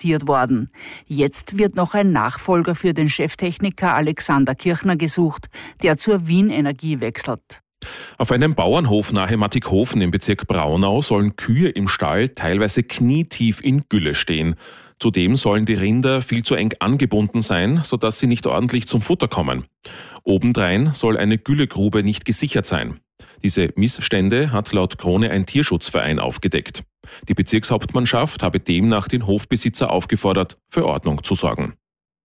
investiert worden. Jetzt wird noch ein Nachfolger für den Cheftechniker Alexander Kirchner gesucht, der zur Wien Energie wechselt. Auf einem Bauernhof nahe Mattighofen im Bezirk Braunau sollen Kühe im Stall teilweise knietief in Gülle stehen. Zudem sollen die Rinder viel zu eng angebunden sein, sodass sie nicht ordentlich zum Futter kommen. Obendrein soll eine Güllegrube nicht gesichert sein. Diese Missstände hat laut Krone ein Tierschutzverein aufgedeckt. Die Bezirkshauptmannschaft habe demnach den Hofbesitzer aufgefordert, für Ordnung zu sorgen.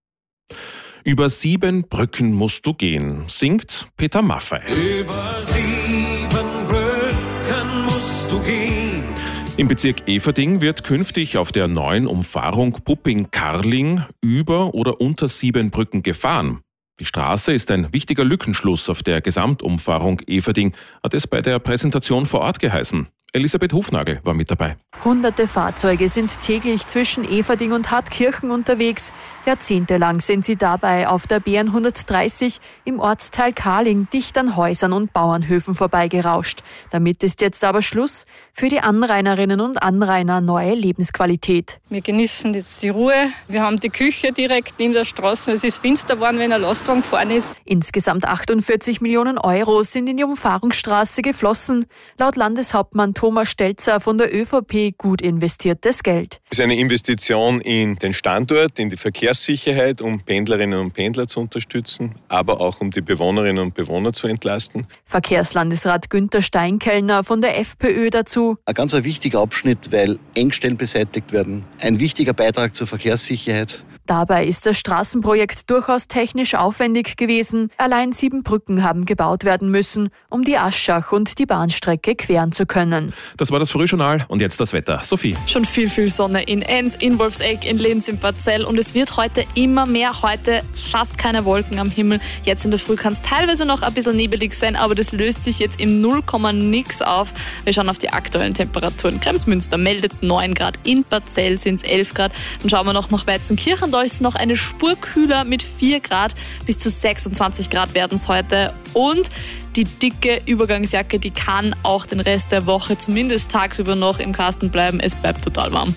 Über 7 Brücken musst du gehen, singt Peter Maffay. Über 7 Brücken musst du gehen. Im Bezirk Eferding wird künftig auf der neuen Umfahrung Pupping-Karling über oder unter 7 Brücken gefahren. Die Straße ist ein wichtiger Lückenschluss auf der Gesamtumfahrung Eferding, hat es bei der Präsentation vor Ort geheißen. Elisabeth Hufnagel war mit dabei. Hunderte Fahrzeuge sind täglich zwischen Eferding und Hartkirchen unterwegs. Jahrzehntelang sind sie dabei auf der B130 im Ortsteil Karling dicht an Häusern und Bauernhöfen vorbeigerauscht. Damit ist jetzt aber Schluss. Für die Anrainerinnen und Anrainer neue Lebensqualität. Wir genießen jetzt die Ruhe. Wir haben die Küche direkt neben der Straße. Es ist finster geworden, wenn ein Lastwagen gefahren ist. Insgesamt 48 Millionen Euro sind in die Umfahrungsstraße geflossen. Laut Landeshauptmann Thomas Stelzer von der ÖVP gut investiertes Geld. Es ist eine Investition in den Standort, in die Verkehrssicherheit, um Pendlerinnen und Pendler zu unterstützen, aber auch um die Bewohnerinnen und Bewohner zu entlasten. Verkehrslandesrat Günther Steinkellner von der FPÖ dazu. Ein ganz wichtiger Abschnitt, weil Engstellen beseitigt werden. Ein wichtiger Beitrag zur Verkehrssicherheit. Dabei ist das Straßenprojekt durchaus technisch aufwendig gewesen. Allein 7 Brücken haben gebaut werden müssen, um die Aschach und die Bahnstrecke queren zu können. Das war das Frühjournal und jetzt das Wetter. Sophie. Schon viel Sonne in Enns, in Wolfsegg, in Linz, in Parzell und es wird heute immer mehr. Heute fast keine Wolken am Himmel. Jetzt in der Früh kann es teilweise noch ein bisschen nebelig sein, aber das löst sich jetzt im 0, nix auf. Wir schauen auf die aktuellen Temperaturen. Kremsmünster meldet 9 Grad, in Parzell sind es 11 Grad. Dann schauen wir noch nach Weizenkirchen. Da ist noch eine Spur kühler mit 4 Grad. Bis zu 26 Grad werden es heute. Und die dicke Übergangsjacke, die kann auch den Rest der Woche zumindest tagsüber noch im Kasten bleiben. Es bleibt total warm.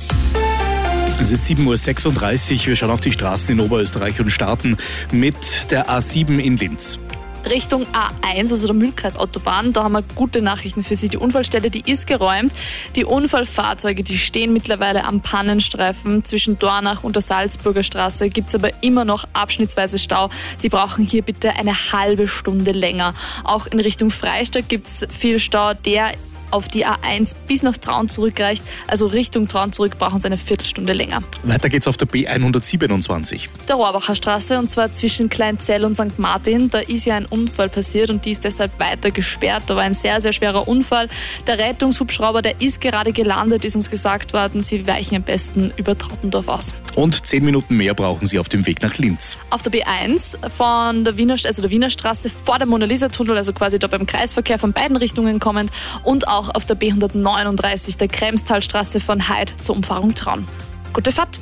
Es ist 7:36 Uhr. Wir schauen auf die Straßen in Oberösterreich und starten mit der A7 in Linz. Richtung A1, also der Mühlkreisautobahn. Da haben wir gute Nachrichten für Sie. Die Unfallstelle, die ist geräumt. Die Unfallfahrzeuge, die stehen mittlerweile am Pannenstreifen. Zwischen Dornach und der Salzburger Straße gibt es aber immer noch abschnittsweise Stau. Sie brauchen hier bitte eine halbe Stunde länger. Auch in Richtung Freistadt gibt es viel Stau, der auf die A1 bis nach Traun zurückreicht. Also Richtung Traun zurück brauchen Sie eine Viertelstunde länger. Weiter geht's auf der B127. Der Rohrbacher Straße, und zwar zwischen Kleinzell und St. Martin. Da ist ja ein Unfall passiert und die ist deshalb weiter gesperrt. Da war ein sehr schwerer Unfall. Der Rettungshubschrauber, der ist gerade gelandet, ist uns gesagt worden. Sie weichen am besten über Trautendorf aus. Und 10 Minuten mehr brauchen Sie auf dem Weg nach Linz. Auf der B1 von der Wiener Straße vor dem Mona-Lisa-Tunnel, also quasi da beim Kreisverkehr von beiden Richtungen kommend, und auch auf der B139 der Kremstalstraße von Heid zur Umfahrung Traun. Gute Fahrt!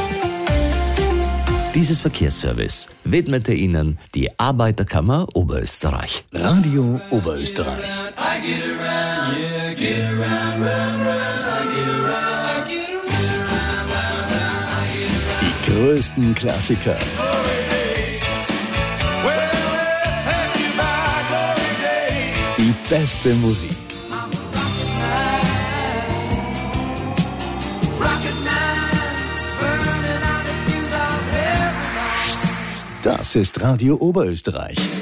Dieses Verkehrsservice widmete Ihnen die Arbeiterkammer Oberösterreich. Radio Oberösterreich. Die größten Klassiker. Die beste Musik. Das ist Radio Oberösterreich.